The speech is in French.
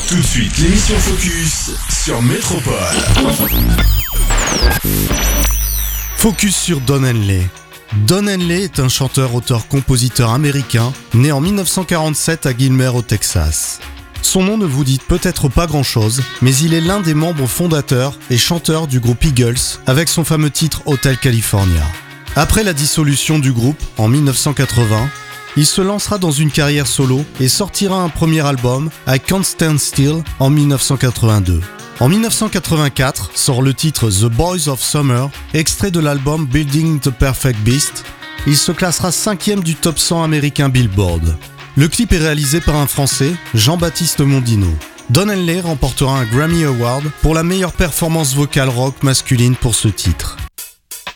Tout de suite, l'émission Focus sur Métropole. Focus sur Don Henley. Don Henley est un chanteur, auteur, compositeur américain, né en 1947 à Gilmer au Texas. Son nom ne vous dit peut-être pas grand-chose, mais il est l'un des membres fondateurs et chanteurs du groupe Eagles, avec son fameux titre Hotel California. Après la dissolution du groupe, en 1980, il se lancera dans une carrière solo et sortira un premier album, I Can't Stand Still, en 1982. En 1984 sort le titre The Boys of Summer, extrait de l'album Building the Perfect Beast. Il se classera 5e du top 100 américain Billboard. Le clip est réalisé par un Français, Jean-Baptiste Mondino. Don Henley remportera un Grammy Award pour la meilleure performance vocale rock masculine pour ce titre.